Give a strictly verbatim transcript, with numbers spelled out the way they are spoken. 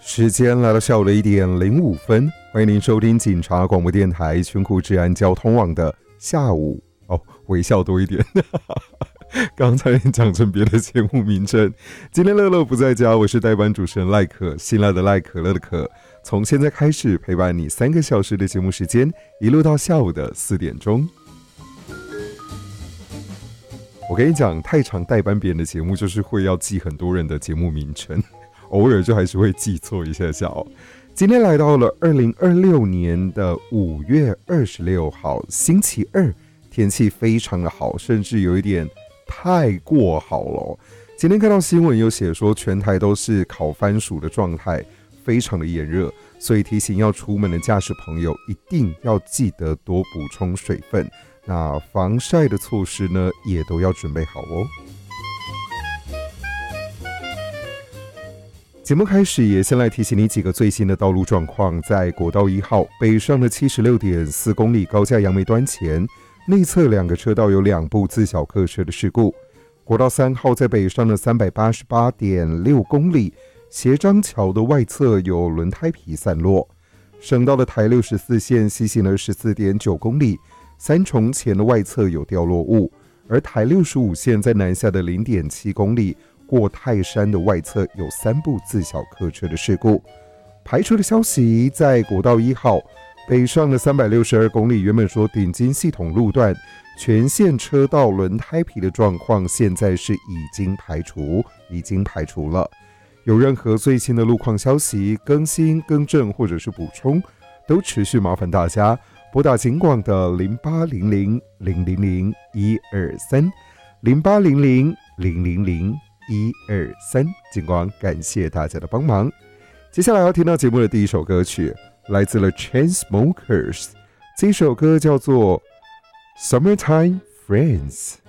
时间来到下午的一点零五分，欢迎您收听警察广播电台全国治安交通网的下午哦，微笑多一点。刚才讲成别的节目名称。今天乐乐不在家，我是代班主持人赖可，辛辣的赖，可乐的可。从现在开始陪伴你三个小时的节目时间，一路到下午的四点钟。我跟你讲，太常代班别人的节目，就是会要记很多人的节目名称，偶尔就还是会记错一下下哦。今天来到了二零二六年的五月二十六号，星期二，天气非常的好，甚至有一点太过好了哦。今天看到新闻有写说，全台都是烤番薯的状态，非常的炎热，所以提醒要出门的驾驶朋友一定要记得多补充水分。那防晒的措施呢，也都要准备好哦。节目开始也先来提醒你几个最新的道路状况。在国道一号北上的 七十六点四 公里高架杨梅端前，内侧两个车道有两部自小客车的事故。国道三号在北上的 三百八十八点六 公里，斜张桥的外侧有轮胎皮散落。省道的台六十四线西行了 十四点九 公里，三重前的外侧有掉落物，而台六十五线在南下的 零点七 公里，过泰山的外侧有三部自小客车的事故。排除的消息，在国道一号北上的三百六十二公里，原本说顶金系统路段全线车道轮胎皮的状况，现在是已经排除，已经排除了。有任何最新的路况消息更新、更正或者是补充，都持续麻烦大家拨打警广的零八零零零零零一二三 零八零零零零零一二三，警广感谢大家的帮忙。接下来要听到节目的第一首歌曲，来自了 Chainsmokers， 这首歌叫做 Summertime Friends。